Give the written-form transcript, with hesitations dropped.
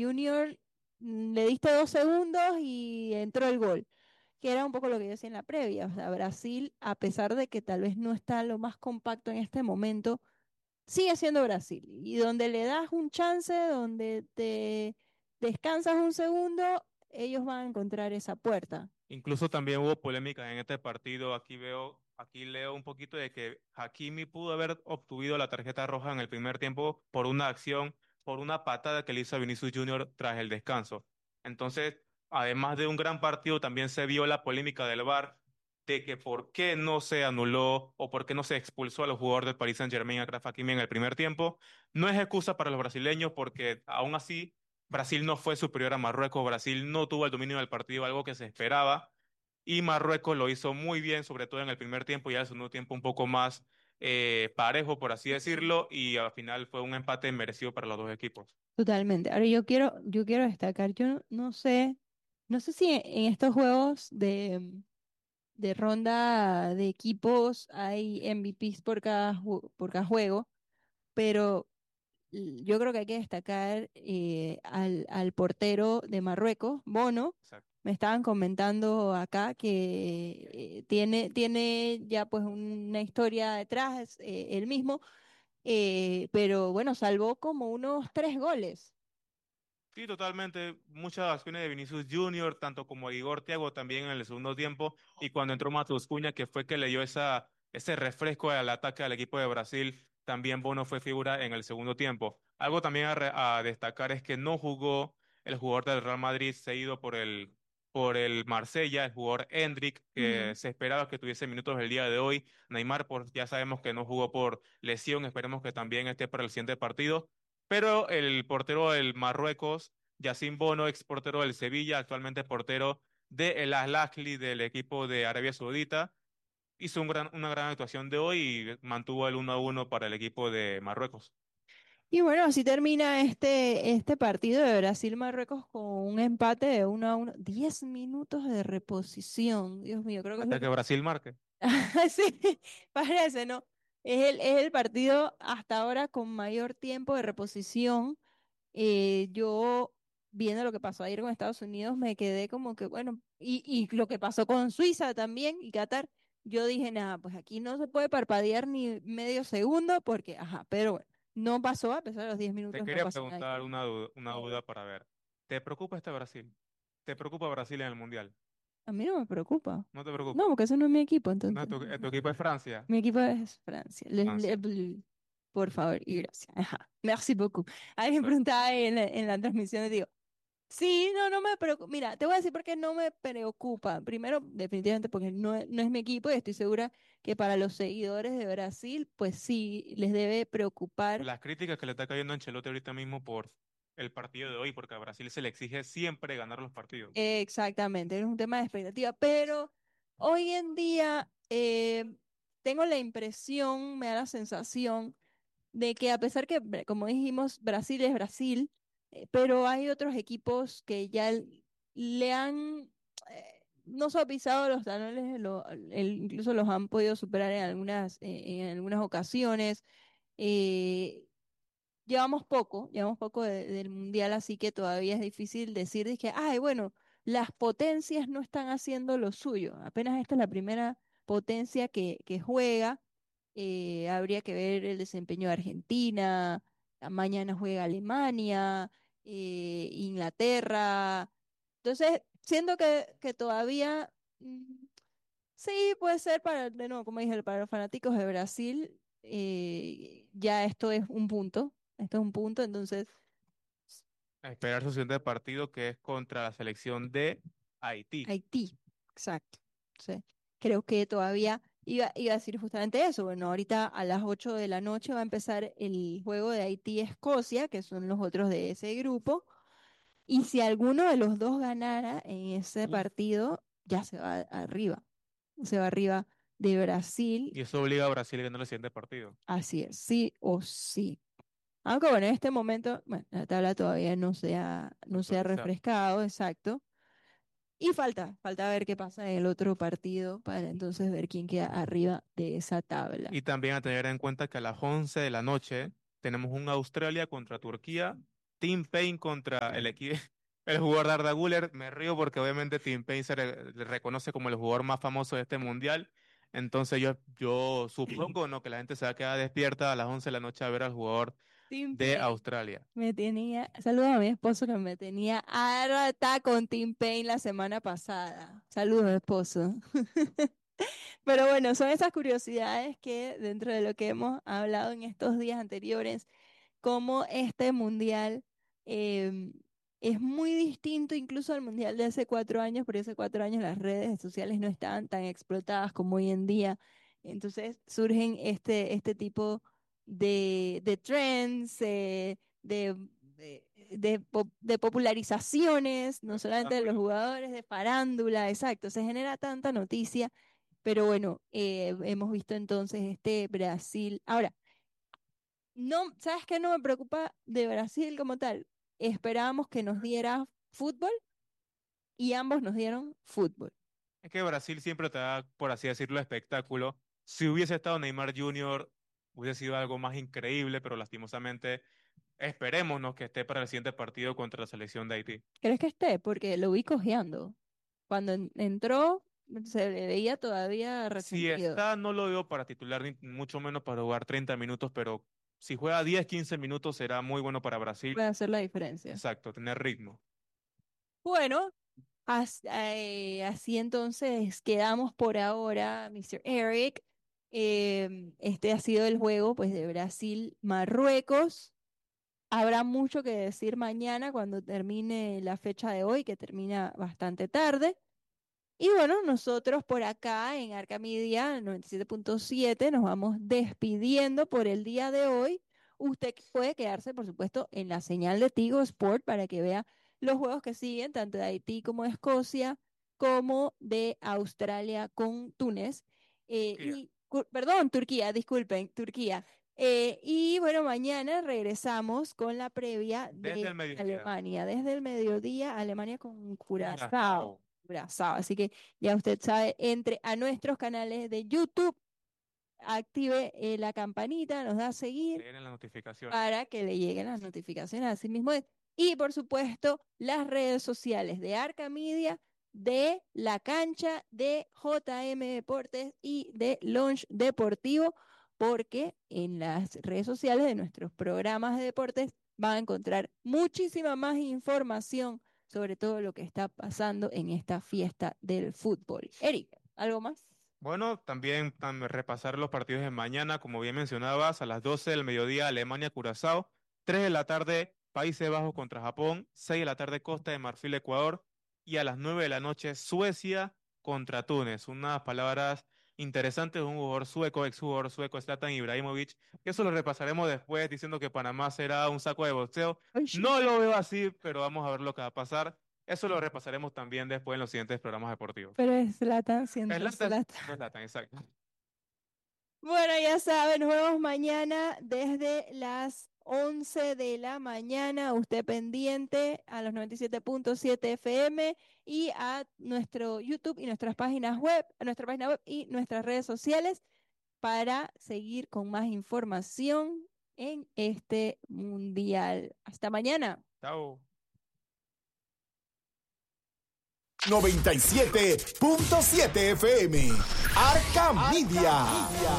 Junior le diste 2 segundos y entró el gol, que era un poco lo que yo decía en la previa. O sea, Brasil, a pesar de que tal vez no está lo más compacto en este momento, sigue siendo Brasil. Y donde le das un chance, donde te descansas un segundo, ellos van a encontrar esa puerta. Incluso también hubo polémica en este partido. Aquí leo un poquito de que Hakimi pudo haber obtenido la tarjeta roja en el primer tiempo por una acción, por una patada que le hizo a Vinicius Junior tras el descanso. Entonces, además de un gran partido, también se vio la polémica del VAR de que por qué no se anuló o por qué no se expulsó a los jugadores del Paris Saint-Germain a Achraf Hakimi en el primer tiempo. No es excusa para los brasileños porque aún así Brasil no fue superior a Marruecos, Brasil no tuvo el dominio del partido, algo que se esperaba, y Marruecos lo hizo muy bien, sobre todo en el primer tiempo y al segundo tiempo un poco más parejo, por así decirlo, y al final fue un empate merecido para los dos equipos. Totalmente. Ahora yo quiero destacar, yo no sé si en estos juegos de ronda de equipos hay MVPs por cada juego, pero yo creo que hay que destacar al portero de Marruecos, Bono. Exacto. Me estaban comentando acá que tiene ya pues una historia detrás, él mismo, pero bueno, salvó como unos 3 goles. Sí, totalmente. Muchas acciones de Vinicius Junior, tanto como Igor Thiago también en el segundo tiempo. Y cuando entró Matheus Cunha, que fue que le dio ese refresco al ataque al equipo de Brasil, también Bono fue figura en el segundo tiempo. Algo también a destacar es que no jugó el jugador del Real Madrid seguido por el Marsella, el jugador Endrick, que Ujú. se esperaba que tuviese minutos el día de hoy. Neymar, ya sabemos que no jugó por lesión, esperemos que también esté para el siguiente partido. Pero el portero del Marruecos, Yacine Bono, ex portero del Sevilla, actualmente portero de el Al-Ahly del equipo de Arabia Saudita, hizo una gran actuación de hoy y mantuvo el 1-1 para el equipo de Marruecos. Y bueno, así termina este partido de Brasil-Marruecos con un empate de 1-1. 10 minutos de reposición. Dios mío, creo que es Hasta lo que que... Brasil marque. Sí, parece, ¿no? Es el partido hasta ahora con mayor tiempo de reposición. Yo, viendo lo que pasó ayer con Estados Unidos, me quedé como que, bueno, y lo que pasó con Suiza también y Qatar, yo dije, nada, pues aquí no se puede parpadear ni medio segundo porque, ajá, pero bueno, no pasó, a pesar de los 10 Te minutos, no quería pasó nada preguntar diferente. una duda para ver. ¿Te preocupa este Brasil? ¿Te preocupa Brasil en el Mundial? A mí no me preocupa. ¿No te No, preocupa? porque ese no es mi equipo, No, entonces. tu equipo es Francia. Mi equipo es Francia. Francia. Por favor, y gracias. Ajá. Merci beaucoup. Alguien Bueno, preguntaba en la transmisión y digo, sí, no, no me preocupa. Mira, te voy a decir por qué no me preocupa. Primero, definitivamente porque no es mi equipo y estoy segura que para los seguidores de Brasil, pues sí, les debe preocupar. las críticas que le está cayendo a Ancelotti ahorita mismo por el partido de hoy, porque a Brasil se le exige siempre ganar los partidos. Exactamente, es un tema de expectativa. Pero hoy en día tengo la impresión, me da la sensación de que a pesar que, como dijimos, Brasil es Brasil, pero hay otros equipos que ya le han, no solo pisado los talones, incluso los han podido superar en algunas ocasiones. Eh, llevamos poco del mundial, así que todavía es difícil decir, dije, ay, bueno, las potencias no están haciendo lo suyo. Apenas esta es la primera potencia que juega. Habría que ver el desempeño de Argentina. Mañana juega Alemania, Inglaterra. Entonces, siento que todavía sí puede ser de nuevo, como dije, para los fanáticos de Brasil, ya esto es un punto. Esto es un punto, entonces A esperar su siguiente partido que es contra la selección de Haití. Haití, exacto. Sí. Creo que todavía iba a decir justamente eso. Bueno, ahorita a las 8 de la noche va a empezar el juego de Haití-Escocia, que son los otros de ese grupo. Y si alguno de los dos ganara en ese Uf. partido, ya se va arriba. Se va arriba de Y Brasil. eso obliga a Brasil a ganar el siguiente partido. Así es, sí o sí. Aunque bueno, en este momento, bueno, la tabla todavía no se ha, no se ha Actualizar. refrescado, exacto. Y falta ver qué pasa en el otro partido para entonces ver quién queda arriba de esa tabla. Y también a tener en cuenta que a las 11 de la noche tenemos un Australia contra Turquía Tim Payne contra el jugador de Arda Güler. Me río porque obviamente Tim Payne le reconoce como el jugador más famoso de este mundial. Entonces yo supongo, ¿no?, que la gente se va a quedar despierta a las 11 de la noche a ver al jugador Tim de Payne. Australia. Saludos a mi esposo que me tenía harta con Tim Payne la semana pasada. Saludos, esposo. Pero bueno, son esas curiosidades que dentro de lo que hemos hablado en estos días anteriores, como este mundial em, es muy distinto incluso al mundial de hace 4 años, porque hace 4 años las redes sociales no estaban tan explotadas como hoy en día. Entonces surgen este tipo de trends, de popularizaciones, no solamente de los Espectáculo. jugadores, de farándula, exacto. Se genera tanta noticia, pero bueno, hemos visto entonces este Brasil. Ahora, no, ¿sabes qué? No me preocupa de Brasil como tal. Esperábamos que nos diera fútbol y ambos nos dieron fútbol. Es que Brasil siempre te da, por así decirlo, espectáculo. Si hubiese estado Neymar Jr., hubiese sido algo más increíble, pero lastimosamente esperemos, ¿no?, que esté para el siguiente partido contra la selección de Haití. ¿Crees que esté? Porque lo vi cojeando. Cuando entró, se le veía todavía Si resentido. está, no lo veo para titular, ni mucho menos para jugar 30 minutos, pero si juega 10, 15 minutos será muy bueno para Brasil. Puede hacer la diferencia. Exacto, tener ritmo. Bueno, así entonces quedamos por ahora, Mr. Eric. Este ha sido el juego pues de Brasil-Marruecos. Habrá mucho que decir mañana cuando termine la fecha de hoy, que termina bastante tarde. Y bueno, nosotros por acá en Arcamedia 97.7 nos vamos despidiendo por el día de hoy. Usted puede quedarse, por supuesto, en la señal de Tigo Sport para que vea los juegos que siguen, tanto de Haití como de Escocia, como de Australia con Túnez. Turquía. Perdón, Turquía, disculpen, Turquía. Y bueno, mañana regresamos con la previa Desde de el mediodía. Alemania, desde el mediodía, Alemania con Curazao. Curazao. Curazao. Así que ya usted sabe, entre a nuestros canales de YouTube, active la campanita, nos da a seguir Leer en las notificaciones. para que le lleguen las notificaciones así mismo. Y por supuesto, las redes sociales de Arca Media, de La Cancha, de JM Deportes y de Launch Deportivo, porque en las redes sociales de nuestros programas de deportes van a encontrar muchísima más información sobre todo lo que está pasando en esta fiesta del fútbol. Eric, ¿algo más? Bueno, también repasar los partidos de mañana, como bien mencionabas, a las 12 del mediodía Alemania-Curazao, 3 de la tarde Países Bajos contra Japón, 6 de la tarde Costa de Marfil-Ecuador y a las 9 de la noche Suecia contra Túnez. Unas palabras interesantes de un jugador sueco, exjugador sueco, Zlatan Ibrahimovic, que eso lo repasaremos después diciendo que Panamá será un saco de boxeo. Oye, No lo veo así, pero vamos a ver lo que va a pasar. Eso lo repasaremos también después en los siguientes programas deportivos. pero es Zlatan siendo Zlatan, Zlatan. no es Zlatan, exacto. Bueno, ya saben, nos vemos mañana desde las 11 de la mañana. Usted pendiente a los 97.7 FM y a nuestro YouTube y nuestras páginas web, a nuestra página web y nuestras redes sociales para seguir con más información en este mundial. Hasta mañana. Chao. 97.7 FM. Arca Media.